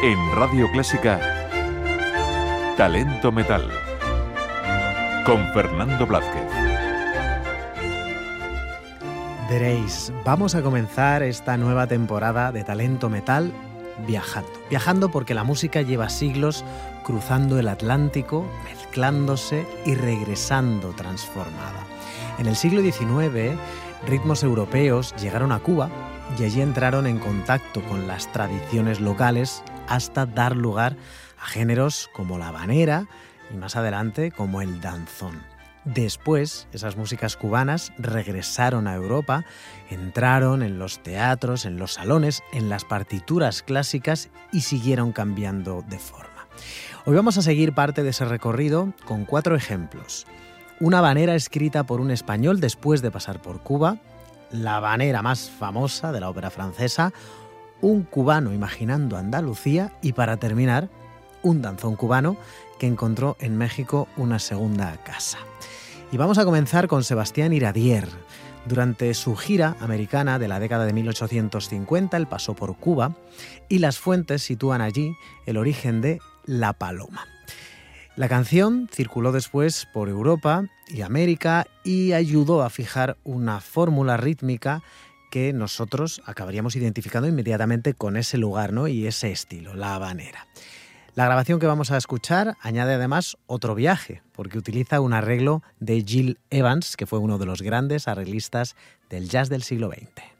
En Radio Clásica, Talento Metal, con Fernando Blázquez. Veréis, vamos a comenzar esta nueva temporada de Talento Metal viajando. Viajando porque la música lleva siglos cruzando el Atlántico, mezclándose y regresando transformada. En el siglo XIX, ritmos europeos llegaron a Cuba y allí entraron en contacto con las tradiciones locales hasta dar lugar a géneros como la habanera y más adelante como el danzón. Después, esas músicas cubanas regresaron a Europa, entraron en los teatros, en los salones, en las partituras clásicas y siguieron cambiando de forma. Hoy vamos a seguir parte de ese recorrido con 4 ejemplos. Una habanera escrita por un español después de pasar por Cuba, la habanera más famosa de la ópera francesa, un cubano imaginando Andalucía y, para terminar, un danzón cubano que encontró en México una segunda casa. Y vamos a comenzar con Sebastián Iradier. Durante su gira americana de la década de 1850, él pasó por Cuba y las fuentes sitúan allí el origen de La Paloma. La canción circuló después por Europa y América y ayudó a fijar una fórmula rítmica que nosotros acabaríamos identificando inmediatamente con ese lugar, ¿no? Y ese estilo, la habanera. La grabación que vamos a escuchar añade además otro viaje, porque utiliza un arreglo de Gil Evans, que fue uno de los grandes arreglistas del jazz del siglo XX.